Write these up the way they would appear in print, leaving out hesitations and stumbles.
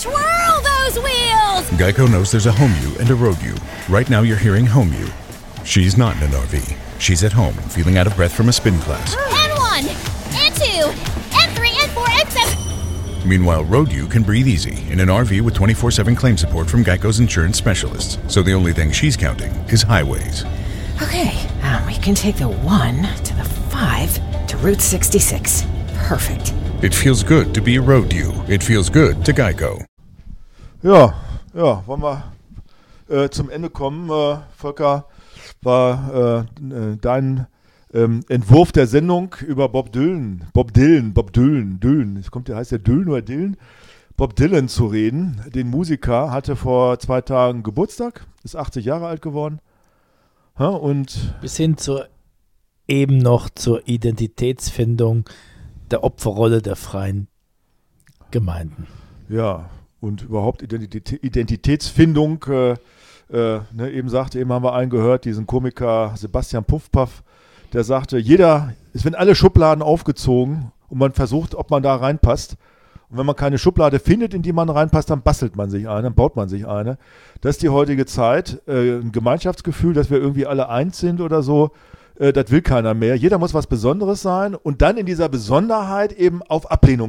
Twirl those wheels! Geico knows there's a home you and a road you. Right now you're hearing home you. She's not in an RV. She's at home, feeling out of breath from a spin class. N1, N2, N3, N4, N7. Meanwhile, road you can breathe easy in an RV with 24/7 claim support from Geico's insurance specialists. So the only thing she's counting is highways. Okay, we can take the 1 to the 5 to Route 66. Perfect. It feels good to be a road you. It feels good to Geico. Ja, wollen wir zum Ende kommen. Volker, war dein Entwurf der Sendung über Bob Dylan. Es kommt, heißt der Dylan oder Dylan? Bob Dylan zu reden. Den Musiker hatte vor 2 Tagen Geburtstag, ist 80 Jahre alt geworden. Ja, und bis hin zur Identitätsfindung der Opferrolle der freien Gemeinden. Ja, und überhaupt Identitätsfindung. Eben haben wir einen gehört, diesen Komiker Sebastian Puffpaff, der sagte, es werden alle Schubladen aufgezogen und man versucht, ob man da reinpasst. Und wenn man keine Schublade findet, in die man reinpasst, dann bastelt man sich eine, dann baut man sich eine. Das ist die heutige Zeit, ein Gemeinschaftsgefühl, dass wir irgendwie alle eins sind oder so, das will keiner mehr. Jeder muss was Besonderes sein und dann in dieser Besonderheit eben auf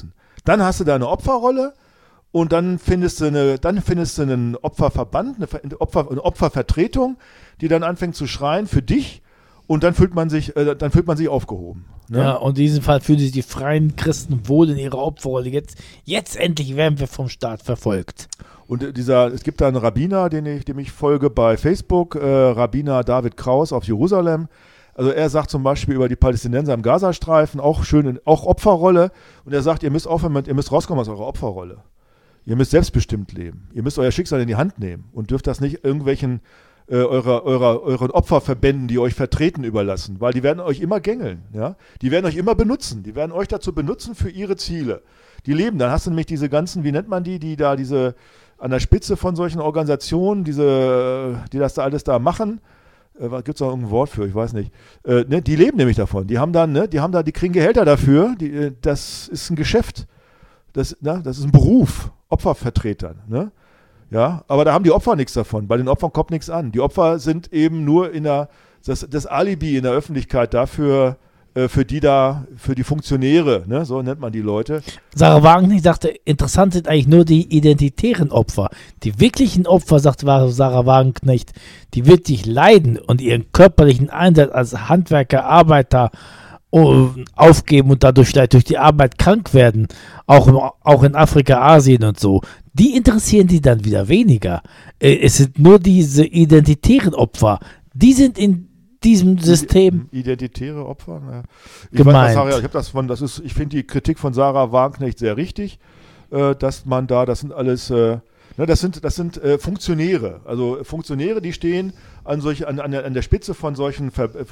einen Opferverband, eine Opfervertretung, die dann anfängt zu schreien für dich und dann fühlt man sich aufgehoben. Ne? Ja, und in diesem Fall fühlen sich die freien Christen wohl in ihrer Opferrolle. Jetzt endlich werden wir vom Staat verfolgt. Und es gibt da einen Rabbiner, dem ich folge bei Facebook, Rabbiner David Kraus aus Jerusalem. Also er sagt zum Beispiel über die Palästinenser im Gazastreifen, auch Opferrolle. Und er sagt, ihr müsst rauskommen aus eurer Opferrolle. Ihr müsst selbstbestimmt leben. Ihr müsst euer Schicksal in die Hand nehmen und dürft das nicht irgendwelchen euren Opferverbänden, die euch vertreten, überlassen, weil die werden euch immer gängeln. Ja? Die werden euch immer benutzen. Die werden euch dazu benutzen für ihre Ziele. Die leben, dann hast du nämlich diese ganzen, wie nennt man die da diese an der Spitze von solchen Organisationen, die das da alles da machen. Gibt es noch irgendein Wort für, ich weiß nicht. Die leben nämlich davon. Die kriegen Gehälter dafür. Das ist ein Geschäft. Das ist ein Beruf, Opfervertretern. Ne? Ja, aber da haben die Opfer nichts davon. Bei den Opfern kommt nichts an. Die Opfer sind eben nur das Alibi in der Öffentlichkeit dafür, für die Funktionäre, ne? So nennt man die Leute. Sarah Wagenknecht sagte, interessant sind eigentlich nur die identitären Opfer. Die wirklichen Opfer, sagt Sarah Wagenknecht, die wirklich leiden und ihren körperlichen Einsatz als Handwerker, Arbeiter aufgeben und dadurch vielleicht durch die Arbeit krank werden, auch in Afrika, Asien und so, die interessieren die dann wieder weniger. Es sind nur diese identitären Opfer, die sind in diesem System identitäre Opfer? Ja. Gemeint. Ich finde die Kritik von Sarah Wagenknecht sehr richtig, dass man das sind alles das sind Funktionäre, also Funktionäre, die stehen an der Spitze von solchen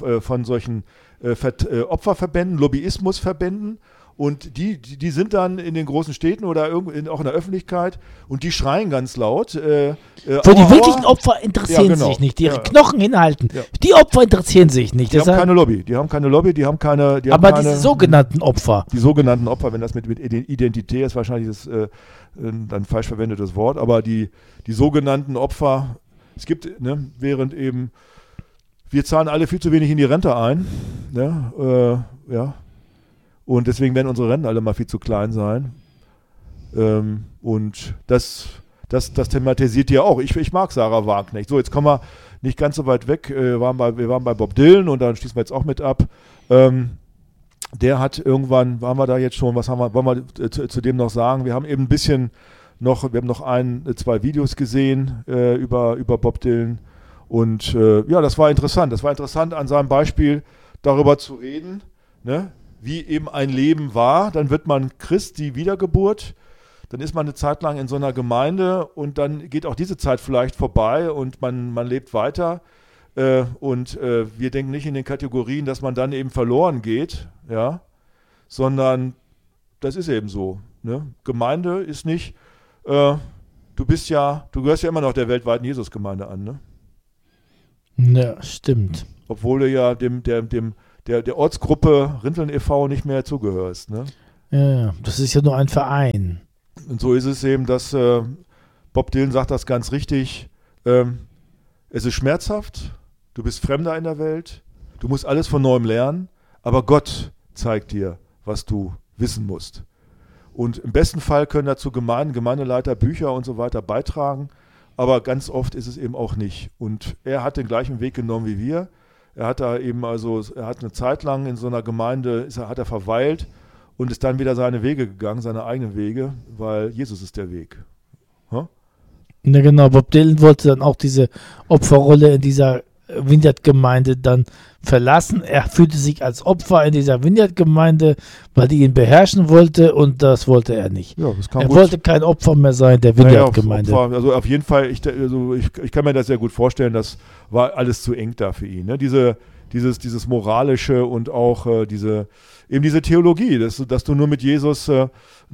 Opferverbänden, Lobbyismusverbänden und die sind dann in den großen Städten oder auch in der Öffentlichkeit und die schreien ganz laut. Für die wirklichen Opfer interessieren sich nicht, die ihre Knochen hinhalten. Ja. Die Opfer interessieren sich nicht. Die haben keine Lobby. Diese sogenannten Opfer. Die sogenannten Opfer, wenn das mit Identität ist, wahrscheinlich das ein falsch verwendetes Wort, aber die sogenannten Opfer, es gibt, während eben, wir zahlen alle viel zu wenig in die Rente ein, und deswegen werden unsere Renten alle mal viel zu klein sein. Und das thematisiert ja auch. Ich mag Sarah Wagenknecht. So, jetzt kommen wir nicht ganz so weit weg. Wir waren bei Bob Dylan und dann schließen wir jetzt auch mit ab. Der hat irgendwann, waren wir da jetzt schon, wollen wir zu dem noch sagen? Wir haben eben ein bisschen wir haben noch 2 Videos gesehen über Bob Dylan. Und das war interessant. Das war interessant, an seinem Beispiel darüber zu reden, ne? Wie eben ein Leben war. Dann wird man Christ, die Wiedergeburt. Dann ist man eine Zeit lang in so einer Gemeinde und dann geht auch diese Zeit vielleicht vorbei und man lebt weiter. Und wir denken nicht in den Kategorien, dass man dann eben verloren geht, ja, sondern das ist eben so. Ne? Gemeinde ist nicht, du gehörst ja immer noch der weltweiten Jesusgemeinde an, ne? Ja, stimmt. Obwohl du ja der Ortsgruppe Rinteln e.V. nicht mehr zugehörst, ne? Ja, das ist ja nur ein Verein. und so ist es eben, dass Bob Dylan sagt das ganz richtig, es ist schmerzhaft, du bist Fremder in der Welt, du musst alles von neuem lernen, aber Gott zeigt dir, was du wissen musst. Und im besten Fall können dazu Gemeindeleiter, Bücher und so weiter beitragen, aber ganz oft ist es eben auch nicht. Und er hat den gleichen Weg genommen wie wir. Er hat eine Zeit lang in so einer Gemeinde, hat er verweilt und ist dann wieder seine Wege gegangen, seine eigenen Wege, weil Jesus ist der Weg. Huh? Na genau, Bob Dylan wollte dann auch diese Opferrolle in dieser Vineyard-Gemeinde dann verlassen. Er fühlte sich als Opfer in dieser Vineyard-Gemeinde, weil die ihn beherrschen wollte und das wollte er nicht. Ja, das kann er gut. Wollte kein Opfer mehr sein der Vineyard-Gemeinde. Also auf jeden Fall, ich kann mir das sehr gut vorstellen, das war alles zu eng da für ihn. Ne? Dieses Moralische und auch diese Theologie, dass du nur mit Jesus, er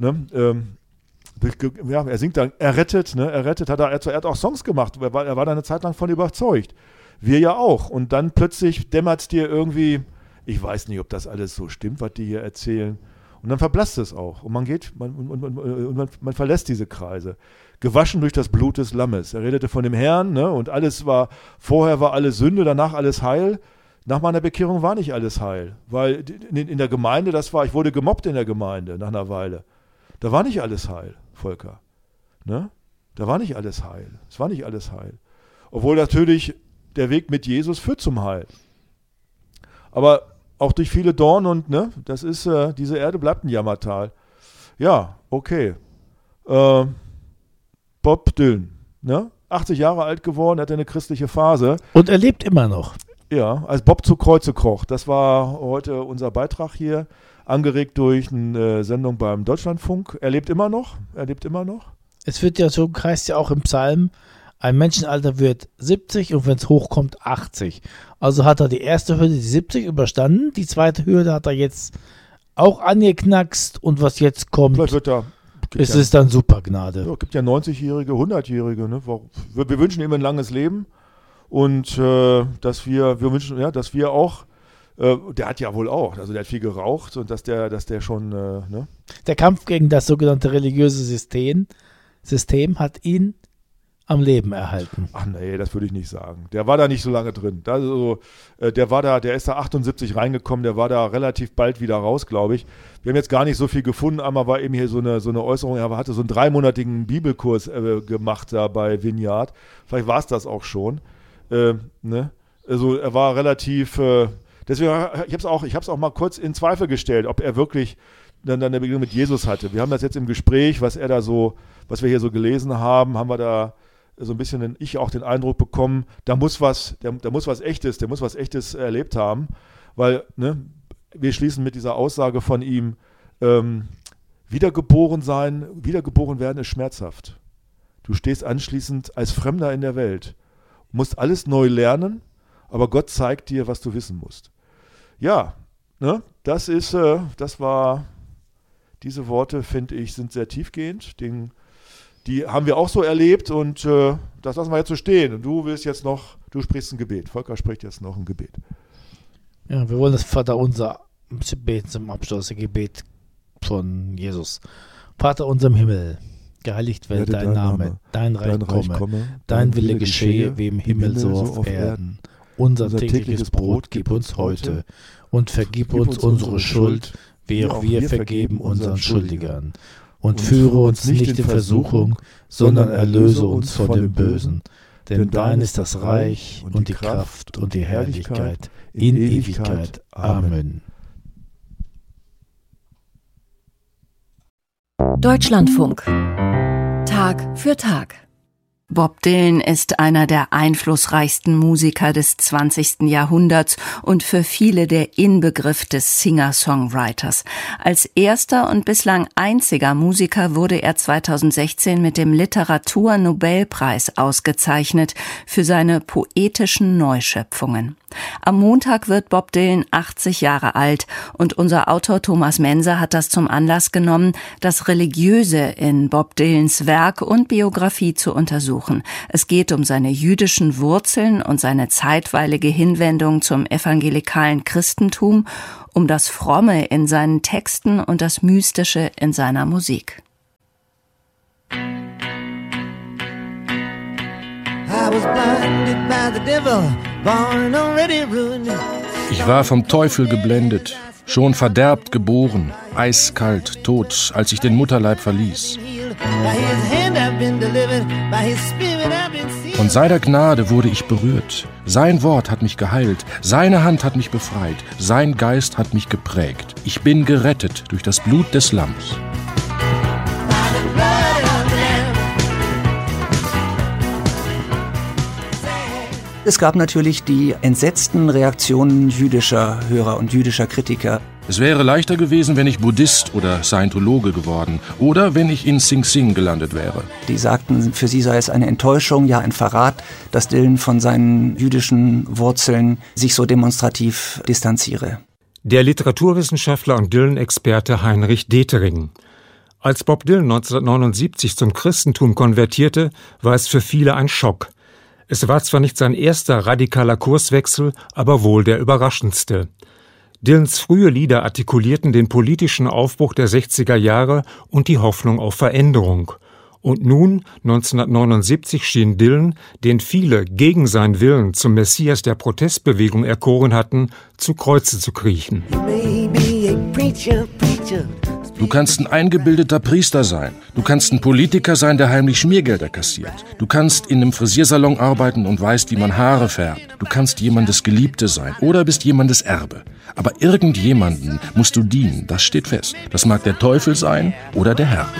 singt dann, er rettet, er hat auch Songs gemacht, er war da eine Zeit lang von überzeugt. Wir ja auch. Und dann plötzlich dämmert es dir irgendwie, ich weiß nicht, ob das alles so stimmt, was die hier erzählen. Und dann verblasst es auch. Und man verlässt diese Kreise. Gewaschen durch das Blut des Lammes. Er redete von dem Herrn, ne? Und vorher war alles Sünde, danach alles Heil. Nach meiner Bekehrung war nicht alles heil. Weil in der Gemeinde, ich wurde gemobbt in der Gemeinde nach einer Weile. Da war nicht alles heil, Volker. Ne? Da war nicht alles heil. Es war nicht alles heil. Obwohl natürlich der Weg mit Jesus führt zum Heil. Aber auch durch viele Dornen und, das ist, diese Erde bleibt ein Jammertal. Ja, okay. Bob Dylan, 80 Jahre alt geworden, hat eine christliche Phase. Und er lebt immer noch. Ja, als Bob zu Kreuze kroch. Das war heute unser Beitrag hier, angeregt durch eine Sendung beim Deutschlandfunk. Er lebt immer noch. Es wird ja so, heißt ja auch im Psalm, ein Menschenalter wird 70 und wenn es hochkommt 80. Also hat er die erste Hürde, die 70, überstanden. Die zweite Hürde hat er jetzt auch angeknackst und was jetzt kommt, ist dann Supergnade. Ja, es gibt ja 90-Jährige, 100-Jährige. Ne? Wir wünschen ihm ein langes Leben und dass wir auch, der hat ja wohl auch, also der hat viel geraucht und dass der schon, Der Kampf gegen das sogenannte religiöse System hat ihn am Leben erhalten. Ach nee, das würde ich nicht sagen. Der war da nicht so lange drin. Der ist da 78 reingekommen, der war da relativ bald wieder raus, glaube ich. Wir haben jetzt gar nicht so viel gefunden. Einmal war eben hier so eine Äußerung, er hatte so einen 3-monatigen Bibelkurs gemacht da bei Vineyard. Vielleicht war es das auch schon. Also er war relativ, deswegen, ich habe es auch mal kurz in Zweifel gestellt, ob er wirklich dann eine Begegnung mit Jesus hatte. Wir haben das jetzt im Gespräch, was wir hier so gelesen haben wir da so ein bisschen auch den Eindruck bekommen, der muss was Echtes erlebt haben, weil wir schließen mit dieser Aussage von ihm, wiedergeboren werden ist schmerzhaft. Du stehst anschließend als Fremder in der Welt, musst alles neu lernen, aber Gott zeigt dir, was du wissen musst. Ja, diese Worte, finde ich, sind sehr tiefgehend. Die haben wir auch so erlebt und das lassen wir jetzt so stehen. Und du sprichst ein Gebet. Volker spricht jetzt noch ein Gebet. Ja, wir wollen das Vaterunser beten zum Abschluss, ein Gebet von Jesus. Vater unser im Himmel, geheiligt werde dein Name, dein Reich komme, dein Wille geschehe, wie im Himmel so auf Erden. Unser tägliches Brot gib uns heute und vergib uns unsere Schuld, wie auch wir vergeben unseren Schuldigern. Und führe uns nicht in Versuchung, sondern erlöse uns von dem Bösen. Denn dein ist das Reich und die Kraft und die Herrlichkeit in Ewigkeit. Amen. Deutschlandfunk. Tag für Tag. Bob Dylan ist einer der einflussreichsten Musiker des 20. Jahrhunderts und für viele der Inbegriff des Singer-Songwriters. Als erster und bislang einziger Musiker wurde er 2016 mit dem Literatur-Nobelpreis ausgezeichnet für seine poetischen Neuschöpfungen. Am Montag wird Bob Dylan 80 Jahre alt und unser Autor Thomas Menser hat das zum Anlass genommen, das Religiöse in Bob Dylans Werk und Biografie zu untersuchen. Es geht um seine jüdischen Wurzeln und seine zeitweilige Hinwendung zum evangelikalen Christentum, um das Fromme in seinen Texten und das Mystische in seiner Musik. Ich war vom Teufel geblendet, schon verderbt geboren, eiskalt, tot, als ich den Mutterleib verließ. Von seiner Gnade wurde ich berührt. Sein Wort hat mich geheilt, seine Hand hat mich befreit, sein Geist hat mich geprägt. Ich bin gerettet durch das Blut des Lamms. Es gab natürlich die entsetzten Reaktionen jüdischer Hörer und jüdischer Kritiker. Es wäre leichter gewesen, wenn ich Buddhist oder Scientologe geworden oder wenn ich in Sing Sing gelandet wäre. Die sagten, für sie sei es eine Enttäuschung, ja ein Verrat, dass Dylan von seinen jüdischen Wurzeln sich so demonstrativ distanziere. Der Literaturwissenschaftler und Dylan-Experte Heinrich Detering. Als Bob Dylan 1979 zum Christentum konvertierte, war es für viele ein Schock. Es war zwar nicht sein erster radikaler Kurswechsel, aber wohl der überraschendste. Dylans frühe Lieder artikulierten den politischen Aufbruch der 60er Jahre und die Hoffnung auf Veränderung. Und nun, 1979, schien Dylan, den viele gegen seinen Willen zum Messias der Protestbewegung erkoren hatten, zu Kreuze zu kriechen. Du kannst ein eingebildeter Priester sein. Du kannst ein Politiker sein, der heimlich Schmiergelder kassiert. Du kannst in einem Frisiersalon arbeiten und weißt, wie man Haare färbt. Du kannst jemandes Geliebte sein oder bist jemandes Erbe. Aber irgendjemanden musst du dienen, das steht fest. Das mag der Teufel sein oder der Herr.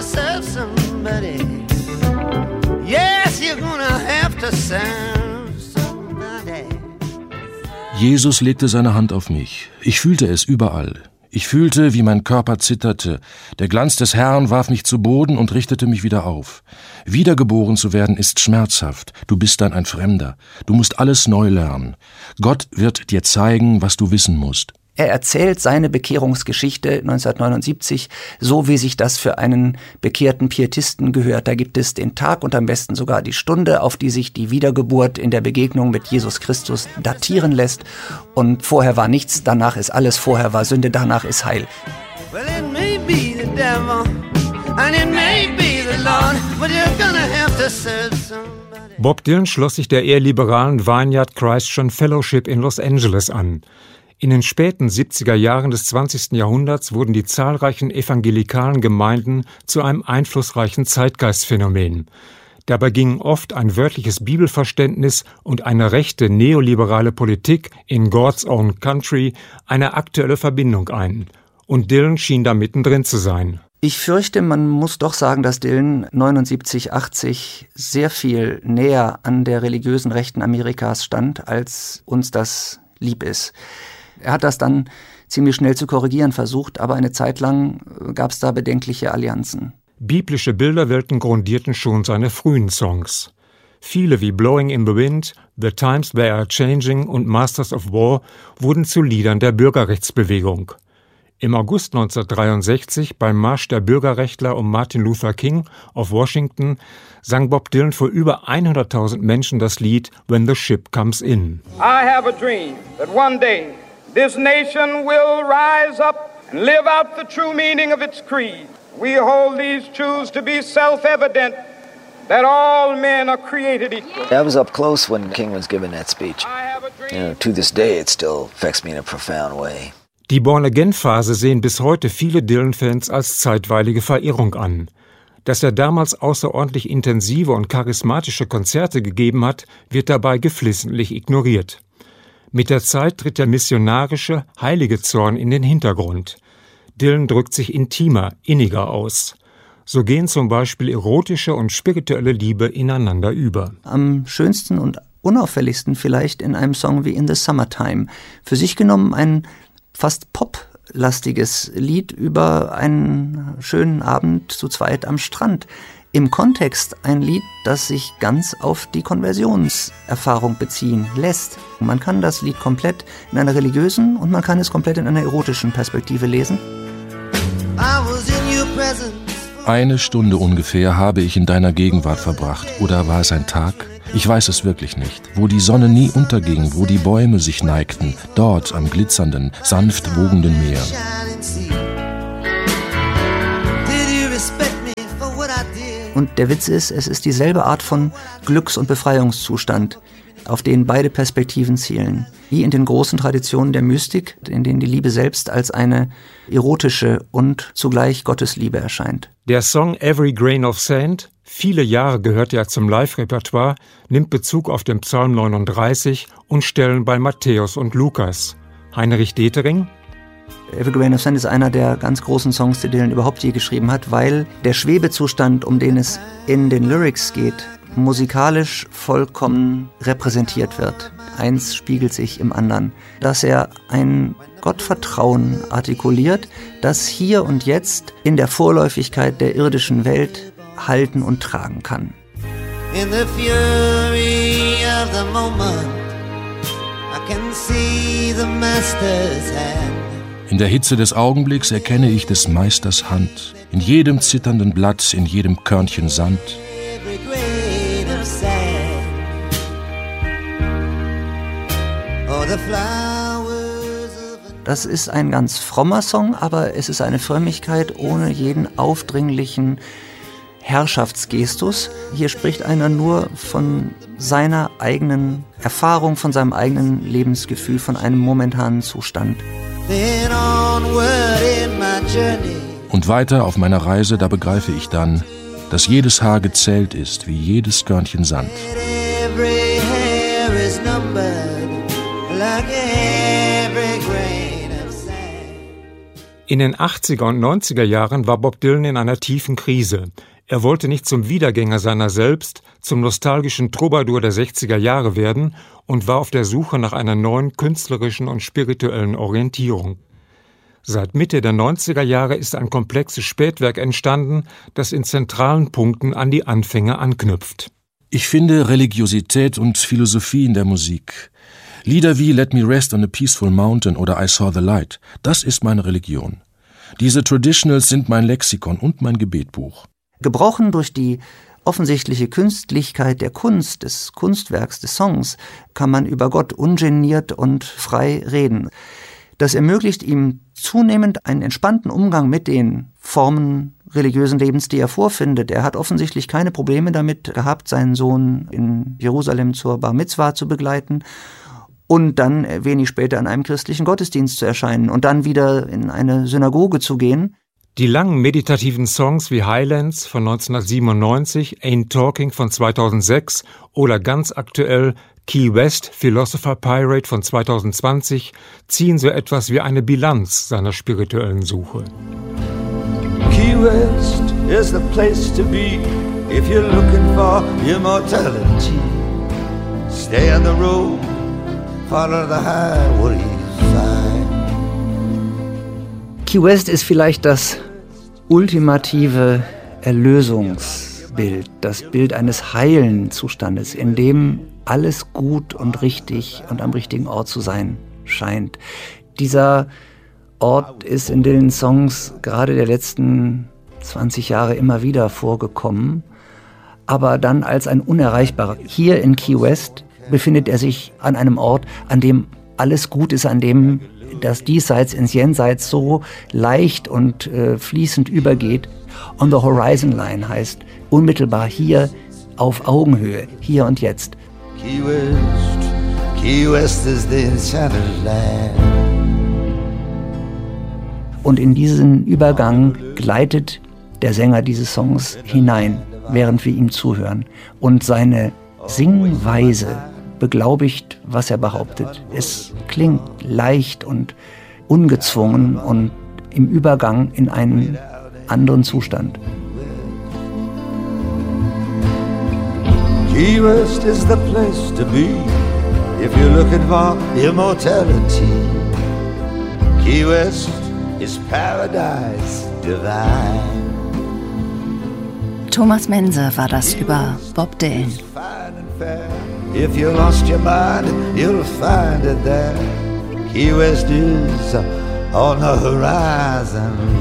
Jesus legte seine Hand auf mich. Ich fühlte es überall. Ich fühlte, wie mein Körper zitterte. Der Glanz des Herrn warf mich zu Boden und richtete mich wieder auf. Wiedergeboren zu werden ist schmerzhaft. Du bist dann ein Fremder. Du musst alles neu lernen. Gott wird dir zeigen, was du wissen musst. Er erzählt seine Bekehrungsgeschichte 1979, so wie sich das für einen bekehrten Pietisten gehört. Da gibt es den Tag und am besten sogar die Stunde, auf die sich die Wiedergeburt in der Begegnung mit Jesus Christus datieren lässt. Und vorher war nichts, danach ist alles, vorher war Sünde, danach ist Heil. Well, it may be the devil, and it may be the Lord, but you're gonna have to serve somebody. Bob Dylan schloss sich der eher liberalen Vineyard Christian Fellowship in Los Angeles an. In den späten 70er Jahren des 20. Jahrhunderts wurden die zahlreichen evangelikalen Gemeinden zu einem einflussreichen Zeitgeistphänomen. Dabei gingen oft ein wörtliches Bibelverständnis und eine rechte neoliberale Politik in God's Own Country eine aktuelle Verbindung ein. Und Dylan schien da mittendrin zu sein. Ich fürchte, man muss doch sagen, dass Dylan 79, 80 sehr viel näher an der religiösen Rechten Amerikas stand, als uns das lieb ist. Er hat das dann ziemlich schnell zu korrigieren versucht, aber eine Zeit lang gab es da bedenkliche Allianzen. Biblische Bilderwelten grundierten schon seine frühen Songs. Viele wie Blowing in the Wind, The Times They Are Changing und Masters of War wurden zu Liedern der Bürgerrechtsbewegung. Im August 1963 beim Marsch der Bürgerrechtler um Martin Luther King auf Washington sang Bob Dylan vor über 100.000 Menschen das Lied When the Ship Comes In. I have a dream that one day this nation will rise up and live out the true meaning of its creed. We hold these truths to be self-evident, that all men are created equal. I was up close when King was giving that speech. To this day it still affects me in a profound way. Die Born-Again-Phase sehen bis heute viele Dylan-Fans als zeitweilige Verirrung an. Dass er damals außerordentlich intensive und charismatische Konzerte gegeben hat, wird dabei geflissentlich ignoriert. Mit der Zeit tritt der missionarische, heilige Zorn in den Hintergrund. Dylan drückt sich intimer, inniger aus. So gehen zum Beispiel erotische und spirituelle Liebe ineinander über. Am schönsten und unauffälligsten vielleicht in einem Song wie In the Summertime. Für sich genommen ein fast poplastiges Lied über einen schönen Abend zu zweit am Strand. Im Kontext ein Lied, das sich ganz auf die Konversionserfahrung beziehen lässt. Man kann das Lied komplett in einer religiösen und man kann es komplett in einer erotischen Perspektive lesen. Eine Stunde ungefähr habe ich in deiner Gegenwart verbracht. Oder war es ein Tag? Ich weiß es wirklich nicht. Wo die Sonne nie unterging, wo die Bäume sich neigten, dort am glitzernden, sanft wogenden Meer. Und der Witz ist, es ist dieselbe Art von Glücks- und Befreiungszustand, auf den beide Perspektiven zielen. Wie in den großen Traditionen der Mystik, in denen die Liebe selbst als eine erotische und zugleich Gottesliebe erscheint. Der Song Every Grain of Sand, viele Jahre gehört er zum Live-Repertoire, nimmt Bezug auf den Psalm 39 und Stellen bei Matthäus und Lukas. Heinrich Detering: Every Grain of Sand ist einer der ganz großen Songs, die Dylan überhaupt je geschrieben hat, weil der Schwebezustand, um den es in den Lyrics geht, musikalisch vollkommen repräsentiert wird. Eins spiegelt sich im anderen. Dass er ein Gottvertrauen artikuliert, das hier und jetzt in der Vorläufigkeit der irdischen Welt halten und tragen kann. In the fury of the moment, I can see the master's hand. In der Hitze des Augenblicks erkenne ich des Meisters Hand. In jedem zitternden Blatt, in jedem Körnchen Sand. Das ist ein ganz frommer Song, aber es ist eine Frömmigkeit ohne jeden aufdringlichen Herrschaftsgestus. Hier spricht einer nur von seiner eigenen Erfahrung, von seinem eigenen Lebensgefühl, von einem momentanen Zustand. Und weiter auf meiner Reise, da begreife ich dann, dass jedes Haar gezählt ist, wie jedes Körnchen Sand. In den 80er und 90er Jahren war Bob Dylan in einer tiefen Krise. Er wollte nicht zum Wiedergänger seiner selbst, zum nostalgischen Troubadour der 60er Jahre werden und war auf der Suche nach einer neuen künstlerischen und spirituellen Orientierung. Seit Mitte der 90er Jahre ist ein komplexes Spätwerk entstanden, das in zentralen Punkten an die Anfänge anknüpft. Ich finde Religiosität und Philosophie in der Musik. Lieder wie Let Me Rest on a Peaceful Mountain oder I Saw the Light, das ist meine Religion. Diese Traditionals sind mein Lexikon und mein Gebetbuch. Gebrochen durch die offensichtliche Künstlichkeit der Kunst, des Kunstwerks, des Songs, kann man über Gott ungeniert und frei reden. Das ermöglicht ihm zunehmend einen entspannten Umgang mit den Formen religiösen Lebens, die er vorfindet. Er hat offensichtlich keine Probleme damit gehabt, seinen Sohn in Jerusalem zur Bar Mitzwa zu begleiten und dann wenig später in einem christlichen Gottesdienst zu erscheinen und dann wieder in eine Synagoge zu gehen. Die langen meditativen Songs wie Highlands von 1997, Ain't Talking von 2006 oder ganz aktuell Key West, Philosopher Pirate von 2020 ziehen so etwas wie eine Bilanz seiner spirituellen Suche. Key West is the place to be if you're looking for immortality. Stay on the road, follow the highway you find. Key West ist vielleicht das ultimative Erlösungsbild, das Bild eines heilen Zustandes, in dem alles gut und richtig und am richtigen Ort zu sein scheint. Dieser Ort ist in den Songs gerade der letzten 20 Jahre immer wieder vorgekommen, aber dann als ein unerreichbarer. Hier in Key West befindet er sich an einem Ort, an dem alles gut ist, an dem das Diesseits ins Jenseits so leicht und fließend übergeht. On the Horizon Line heißt unmittelbar hier auf Augenhöhe, hier und jetzt. Key West is the enchanted land. Und in diesen Übergang gleitet der Sänger dieses Songs hinein, während wir ihm zuhören. Und seine Singweise beglaubigt, was er behauptet. Es klingt leicht und ungezwungen und im Übergang in einen anderen Zustand. Key West is the place to be if you're looking for immortality. Key West is paradise divine. Thomas Mense war das über Bob Dylan. If you lost your mind, you'll find it there. Key West is on the horizon.